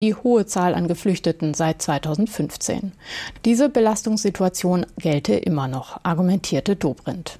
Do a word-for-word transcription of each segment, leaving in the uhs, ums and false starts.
die hohe Zahl an Geflüchteten seit zweitausendfünfzehn. Diese Belastungssituation gelte immer noch, argumentierte Dobrindt.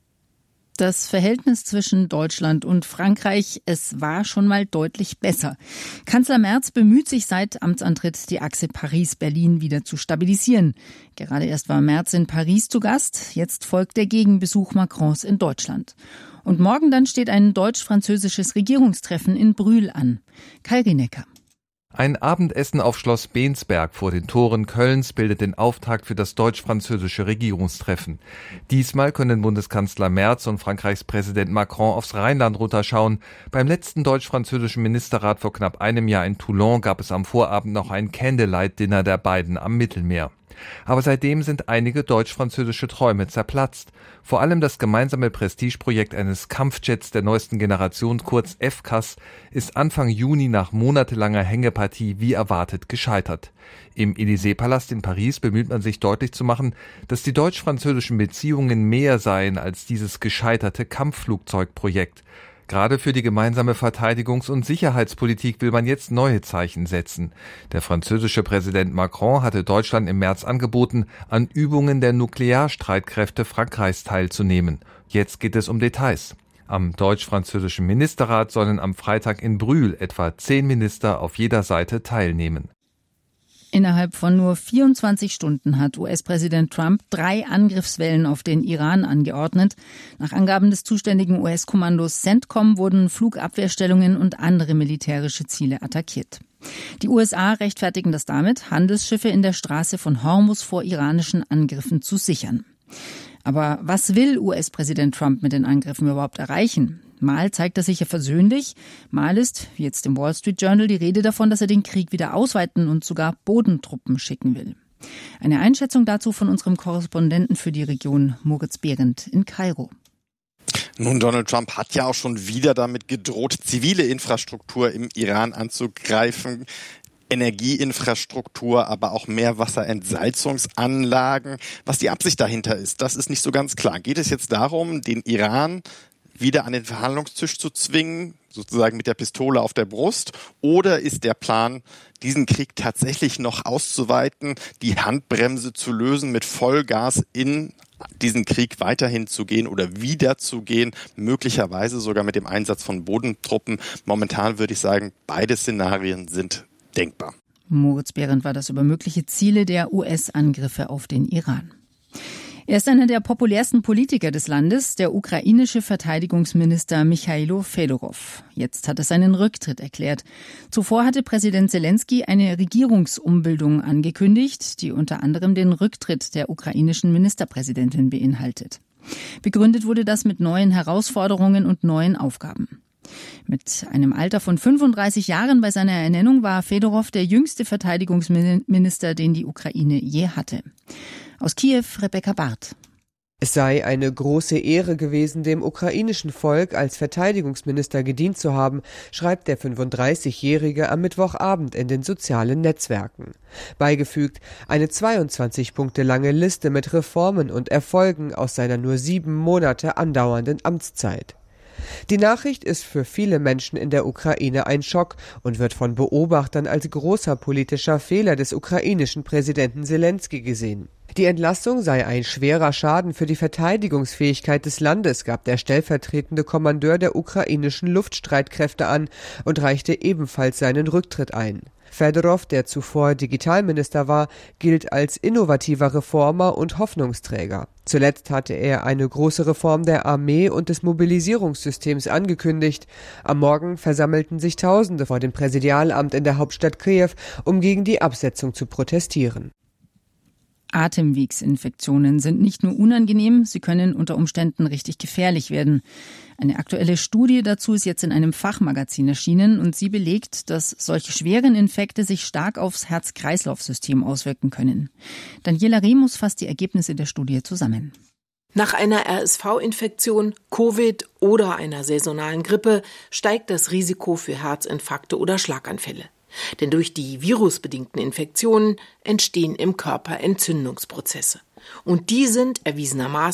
Das Verhältnis zwischen Deutschland und Frankreich, es war schon mal deutlich besser. Kanzler Merz bemüht sich seit Amtsantritt, die Achse Paris-Berlin wieder zu stabilisieren. Gerade erst war Merz in Paris zu Gast, jetzt folgt der Gegenbesuch Macrons in Deutschland. Und morgen dann steht ein deutsch-französisches Regierungstreffen in Brühl an. Kai Rinecker. Ein Abendessen auf Schloss Bensberg vor den Toren Kölns bildet den Auftakt für das deutsch-französische Regierungstreffen. Diesmal können Bundeskanzler Merz und Frankreichs Präsident Macron aufs Rheinland runterschauen. Beim letzten deutsch-französischen Ministerrat vor knapp einem Jahr in Toulon gab es am Vorabend noch ein Candlelight-Dinner der beiden am Mittelmeer. Aber seitdem sind einige deutsch-französische Träume zerplatzt. Vor allem das gemeinsame Prestigeprojekt eines Kampfjets der neuesten Generation, kurz F C A S, ist Anfang Juni nach monatelanger Hängepartie wie erwartet gescheitert. Im Élysée-Palast in Paris bemüht man sich deutlich zu machen, dass die deutsch-französischen Beziehungen mehr seien als dieses gescheiterte Kampfflugzeugprojekt. Gerade für die gemeinsame Verteidigungs- und Sicherheitspolitik will man jetzt neue Zeichen setzen. Der französische Präsident Macron hatte Deutschland im März angeboten, an Übungen der Nuklearstreitkräfte Frankreichs teilzunehmen. Jetzt geht es um Details. Am deutsch-französischen Ministerrat sollen am Freitag in Brühl etwa zehn Minister auf jeder Seite teilnehmen. Innerhalb von nur vierundzwanzig Stunden hat U S-Präsident Trump drei Angriffswellen auf den Iran angeordnet. Nach Angaben des zuständigen U S-Kommandos CENTCOM wurden Flugabwehrstellungen und andere militärische Ziele attackiert. Die U S A rechtfertigen das damit, Handelsschiffe in der Straße von Hormuz vor iranischen Angriffen zu sichern. Aber was will U S-Präsident Trump mit den Angriffen überhaupt erreichen? Mal zeigt er sich ja versöhnlich, mal ist, wie jetzt im Wall Street Journal, die Rede davon, dass er den Krieg wieder ausweiten und sogar Bodentruppen schicken will. Eine Einschätzung dazu von unserem Korrespondenten für die Region, Moritz Behrendt in Kairo. Nun, Donald Trump hat ja auch schon wieder damit gedroht, zivile Infrastruktur im Iran anzugreifen. Energieinfrastruktur, aber auch Meerwasserentsalzungsanlagen. Was die Absicht dahinter ist, das ist nicht so ganz klar. Geht es jetzt darum, den Iran wieder an den Verhandlungstisch zu zwingen, sozusagen mit der Pistole auf der Brust? Oder ist der Plan, diesen Krieg tatsächlich noch auszuweiten, die Handbremse zu lösen, mit Vollgas in diesen Krieg weiterhin zu gehen oder wieder zu gehen, möglicherweise sogar mit dem Einsatz von Bodentruppen? Momentan würde ich sagen, beide Szenarien sind denkbar. Moritz Behrendt war das über mögliche Ziele der U S-Angriffe auf den Iran. Er ist einer der populärsten Politiker des Landes, der ukrainische Verteidigungsminister Michailo Fedorov. Jetzt hat er seinen Rücktritt erklärt. Zuvor hatte Präsident Selenskyj eine Regierungsumbildung angekündigt, die unter anderem den Rücktritt der ukrainischen Ministerpräsidentin beinhaltet. Begründet wurde das mit neuen Herausforderungen und neuen Aufgaben. Mit einem Alter von fünfunddreißig Jahren bei seiner Ernennung war Fedorov der jüngste Verteidigungsminister, den die Ukraine je hatte. Aus Kiew, Rebecca Barth. Es sei eine große Ehre gewesen, dem ukrainischen Volk als Verteidigungsminister gedient zu haben, schreibt der fünfunddreißigjährige am Mittwochabend in den sozialen Netzwerken. Beigefügt eine zweiundzwanzig Punkte lange Liste mit Reformen und Erfolgen aus seiner nur sieben Monate andauernden Amtszeit. Die Nachricht ist für viele Menschen in der Ukraine ein Schock und wird von Beobachtern als großer politischer Fehler des ukrainischen Präsidenten Selenskyj gesehen. Die Entlassung sei ein schwerer Schaden für die Verteidigungsfähigkeit des Landes, gab der stellvertretende Kommandeur der ukrainischen Luftstreitkräfte an und reichte ebenfalls seinen Rücktritt ein. Fedorov, der zuvor Digitalminister war, gilt als innovativer Reformer und Hoffnungsträger. Zuletzt hatte er eine große Reform der Armee und des Mobilisierungssystems angekündigt. Am Morgen versammelten sich Tausende vor dem Präsidialamt in der Hauptstadt Kiew, um gegen die Absetzung zu protestieren. Atemwegsinfektionen sind nicht nur unangenehm, sie können unter Umständen richtig gefährlich werden. Eine aktuelle Studie dazu ist jetzt in einem Fachmagazin erschienen und sie belegt, dass solche schweren Infekte sich stark aufs Herz-Kreislauf-System auswirken können. Daniela Remus fasst die Ergebnisse der Studie zusammen. Nach einer R S V-Infektion, Covid oder einer saisonalen Grippe steigt das Risiko für Herzinfarkte oder Schlaganfälle. Denn durch die virusbedingten Infektionen entstehen im Körper Entzündungsprozesse. Und die sind erwiesenermaßen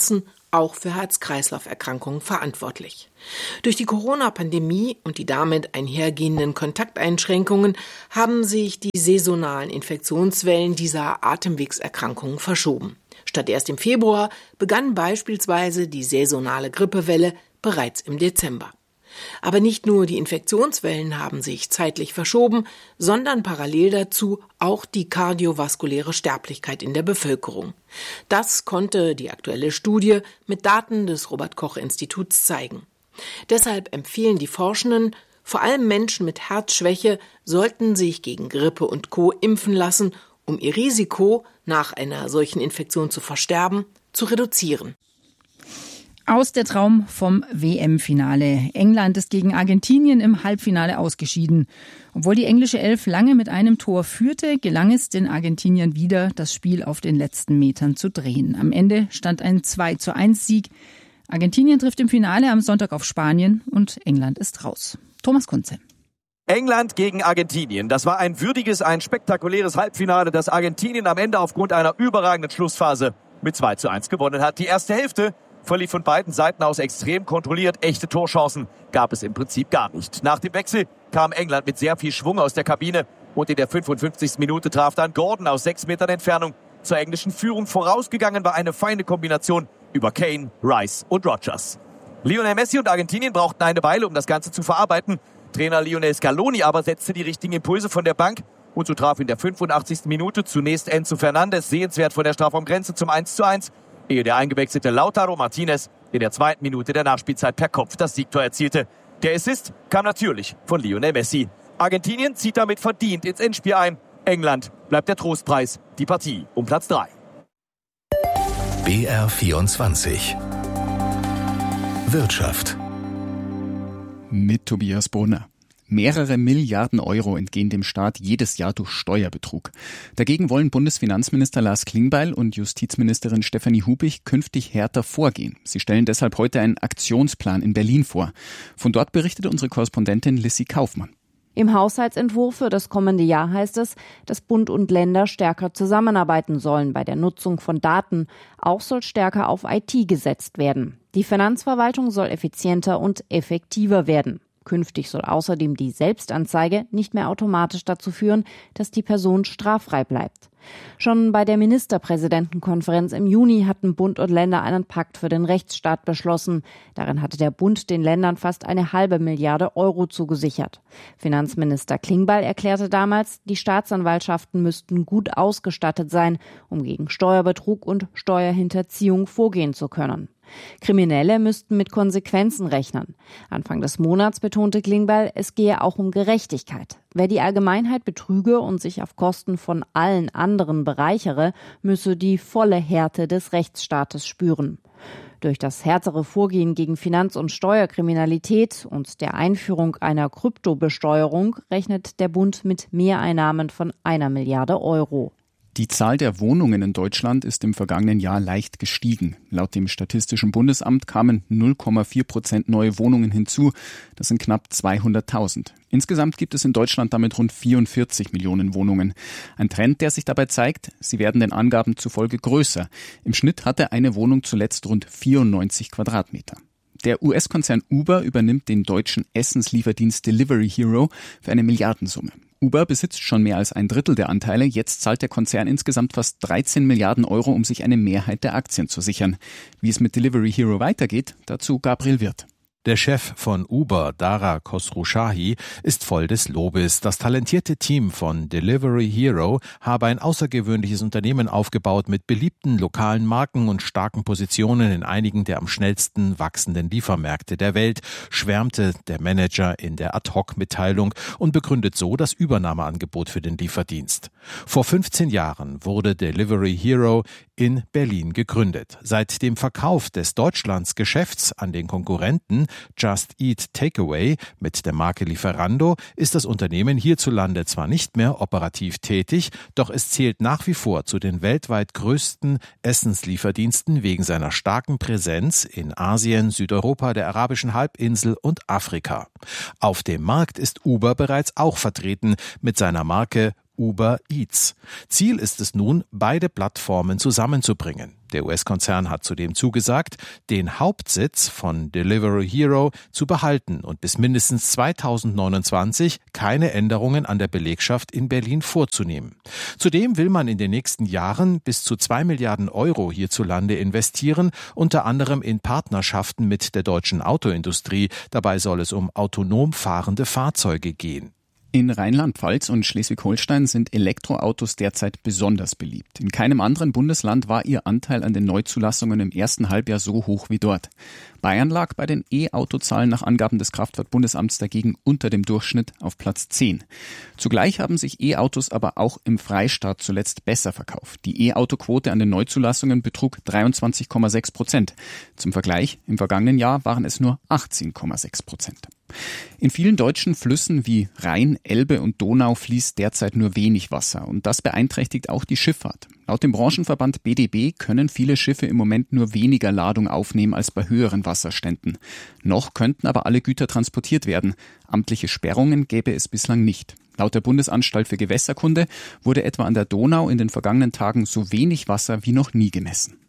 auch für Herz-Kreislauf-Erkrankungen verantwortlich. Durch die Corona-Pandemie und die damit einhergehenden Kontakteinschränkungen haben sich die saisonalen Infektionswellen dieser Atemwegserkrankungen verschoben. Statt erst im Februar begann beispielsweise die saisonale Grippewelle bereits im Dezember. Aber nicht nur die Infektionswellen haben sich zeitlich verschoben, sondern parallel dazu auch die kardiovaskuläre Sterblichkeit in der Bevölkerung. Das konnte die aktuelle Studie mit Daten des Robert-Koch-Instituts zeigen. Deshalb empfehlen die Forschenden, vor allem Menschen mit Herzschwäche sollten sich gegen Grippe und Co. impfen lassen, um ihr Risiko, nach einer solchen Infektion zu versterben, zu reduzieren. Aus der Traum vom W M-Finale. England ist gegen Argentinien im Halbfinale ausgeschieden. Obwohl die englische Elf lange mit einem Tor führte, gelang es den Argentiniern wieder, das Spiel auf den letzten Metern zu drehen. Am Ende stand ein zwei zu eins Sieg. Argentinien trifft im Finale am Sonntag auf Spanien und England ist raus. Thomas Kunze. England gegen Argentinien. Das war ein würdiges, ein spektakuläres Halbfinale, das Argentinien am Ende aufgrund einer überragenden Schlussphase mit zwei zu eins gewonnen hat. Die erste Hälfte verlief von beiden Seiten aus extrem kontrolliert. Echte Torchancen gab es im Prinzip gar nicht. Nach dem Wechsel kam England mit sehr viel Schwung aus der Kabine und in der fünfundfünfzigsten Minute traf dann Gordon aus sechs Metern Entfernung zur englischen Führung. Vorausgegangen war eine feine Kombination über Kane, Rice und Rodgers. Lionel Messi und Argentinien brauchten eine Weile, um das Ganze zu verarbeiten. Trainer Lionel Scaloni aber setzte die richtigen Impulse von der Bank und so traf in der fünfundachtzigsten Minute zunächst Enzo Fernandes sehenswert von der Strafraumgrenze zum eins zu eins, ehe der eingewechselte Lautaro Martinez in der zweiten Minute der Nachspielzeit per Kopf das Siegtor erzielte. Der Assist kam natürlich von Lionel Messi. Argentinien zieht damit verdient ins Endspiel ein. England bleibt der Trostpreis, die Partie um Platz drei. B R vierundzwanzig Wirtschaft mit Tobias Brunner. Mehrere Milliarden Euro entgehen dem Staat jedes Jahr durch Steuerbetrug. Dagegen wollen Bundesfinanzminister Lars Klingbeil und Justizministerin Stefanie Hubig künftig härter vorgehen. Sie stellen deshalb heute einen Aktionsplan in Berlin vor. Von dort berichtet unsere Korrespondentin Lissy Kaufmann. Im Haushaltsentwurf für das kommende Jahr heißt es, dass Bund und Länder stärker zusammenarbeiten sollen bei der Nutzung von Daten. Auch soll stärker auf I T gesetzt werden. Die Finanzverwaltung soll effizienter und effektiver werden. Künftig soll außerdem die Selbstanzeige nicht mehr automatisch dazu führen, dass die Person straffrei bleibt. Schon bei der Ministerpräsidentenkonferenz im Juni hatten Bund und Länder einen Pakt für den Rechtsstaat beschlossen. Darin hatte der Bund den Ländern fast eine halbe Milliarde Euro zugesichert. Finanzminister Klingbeil erklärte damals, die Staatsanwaltschaften müssten gut ausgestattet sein, um gegen Steuerbetrug und Steuerhinterziehung vorgehen zu können. Kriminelle müssten mit Konsequenzen rechnen. Anfang des Monats betonte Klingbeil, es gehe auch um Gerechtigkeit. Wer die Allgemeinheit betrüge und sich auf Kosten von allen anderen bereichere, müsse die volle Härte des Rechtsstaates spüren. Durch das härtere Vorgehen gegen Finanz- und Steuerkriminalität und der Einführung einer Kryptobesteuerung rechnet der Bund mit Mehreinnahmen von einer Milliarde Euro. Die Zahl der Wohnungen in Deutschland ist im vergangenen Jahr leicht gestiegen. Laut dem Statistischen Bundesamt kamen null Komma vier Prozent neue Wohnungen hinzu. Das sind knapp zweihunderttausend. Insgesamt gibt es in Deutschland damit rund vierundvierzig Millionen Wohnungen. Ein Trend, der sich dabei zeigt, sie werden den Angaben zufolge größer. Im Schnitt hatte eine Wohnung zuletzt rund vierundneunzig Quadratmeter. Der U S-Konzern Uber übernimmt den deutschen Essenslieferdienst Delivery Hero für eine Milliardensumme. Uber besitzt schon mehr als ein Drittel der Anteile. Jetzt zahlt der Konzern insgesamt fast dreizehn Milliarden Euro, um sich eine Mehrheit der Aktien zu sichern. Wie es mit Delivery Hero weitergeht, dazu Gabriel Wirth. Der Chef von Uber, Dara Khosrowshahi, ist voll des Lobes. Das talentierte Team von Delivery Hero habe ein außergewöhnliches Unternehmen aufgebaut mit beliebten lokalen Marken und starken Positionen in einigen der am schnellsten wachsenden Liefermärkte der Welt, schwärmte der Manager in der Ad-Hoc-Mitteilung und begründet so das Übernahmeangebot für den Lieferdienst. Vor fünfzehn Jahren wurde Delivery Hero in Berlin gegründet. Seit dem Verkauf des Deutschlandsgeschäfts an den Konkurrenten Just Eat Takeaway mit der Marke Lieferando ist das Unternehmen hierzulande zwar nicht mehr operativ tätig, doch es zählt nach wie vor zu den weltweit größten Essenslieferdiensten wegen seiner starken Präsenz in Asien, Südeuropa, der arabischen Halbinsel und Afrika. Auf dem Markt ist Uber bereits auch vertreten mit seiner Marke Uber Eats. Ziel ist es nun, beide Plattformen zusammenzubringen. Der U S-Konzern hat zudem zugesagt, den Hauptsitz von Delivery Hero zu behalten und bis mindestens zweitausendneunundzwanzig keine Änderungen an der Belegschaft in Berlin vorzunehmen. Zudem will man in den nächsten Jahren bis zu zwei Milliarden Euro hierzulande investieren, unter anderem in Partnerschaften mit der deutschen Autoindustrie. Dabei soll es um autonom fahrende Fahrzeuge gehen. In Rheinland-Pfalz und Schleswig-Holstein sind Elektroautos derzeit besonders beliebt. In keinem anderen Bundesland war ihr Anteil an den Neuzulassungen im ersten Halbjahr so hoch wie dort. Bayern lag bei den E-Auto-Zahlen nach Angaben des Kraftfahrtbundesamts dagegen unter dem Durchschnitt auf Platz zehn. Zugleich haben sich E-Autos aber auch im Freistaat zuletzt besser verkauft. Die E-Auto-Quote an den Neuzulassungen betrug dreiundzwanzig Komma sechs Prozent. Zum Vergleich, im vergangenen Jahr waren es nur achtzehn Komma sechs Prozent. In vielen deutschen Flüssen wie Rhein, Elbe und Donau fließt derzeit nur wenig Wasser und das beeinträchtigt auch die Schifffahrt. Laut dem Branchenverband B D B können viele Schiffe im Moment nur weniger Ladung aufnehmen als bei höheren Wasserständen. Noch könnten aber alle Güter transportiert werden. Amtliche Sperrungen gäbe es bislang nicht. Laut der Bundesanstalt für Gewässerkunde wurde etwa an der Donau in den vergangenen Tagen so wenig Wasser wie noch nie gemessen.